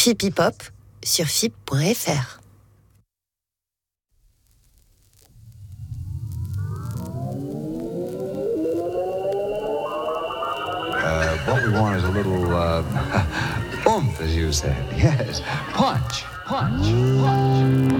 FIP Hip Hop sur FIP.fr. What we want is a little oomph, as you said. Yes, punch, punch, punch.